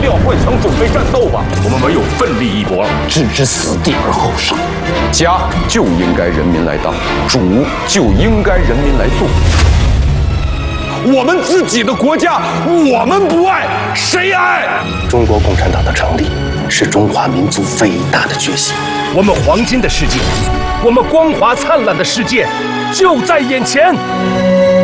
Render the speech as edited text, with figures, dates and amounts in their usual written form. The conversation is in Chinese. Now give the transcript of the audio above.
掉幻想，准备战斗吧！我们唯有奋力一搏， 置之死地而后生。家就应该人民来当，主就应该人民来做。 我们自己的国家，我们不爱，谁爱？ 中国共产党的成立，是中华民族伟大的觉醒。 我们黄金的世界，我们光华灿烂的世界，就在眼前。